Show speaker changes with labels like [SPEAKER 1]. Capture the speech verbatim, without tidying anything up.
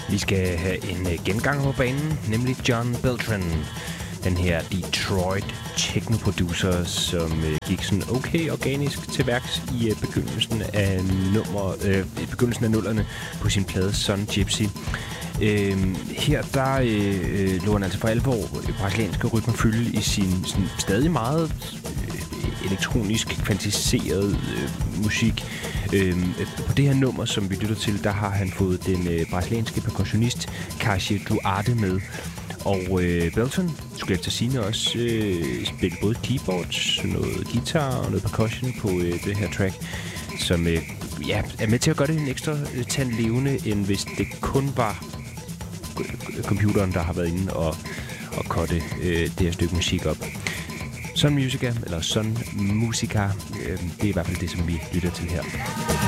[SPEAKER 1] Vi skal have en uh, gengang på banen, nemlig John Beltran. Den her Detroit techno-producer, som uh, gik sådan okay organisk til værks i uh, begyndelsen af nummer, uh, i begyndelsen af nullerne på sin plade Sun Gypsy. Uh, her der uh, lå han altså for alvor brasilianske rytmer fylde i sin sådan, stadig meget uh, elektronisk kvantiseret uh, musik. Øhm, på det her nummer, som vi lytter til, der har han fået den øh, brasilianske percussionist Cassio Duarte med. Og øh, Beltran skulle efter sigende også øh, spille både keyboards, noget guitar og noget percussion på øh, det her track, som øh, ja, er med til at gøre det en ekstra øh, tand levende, end hvis det kun var computeren, der har været inde og, og cutte øh, det her stykke musik op. Sun Musica, eller Sun Musica, øh, det er i hvert fald det, som vi lytter til her.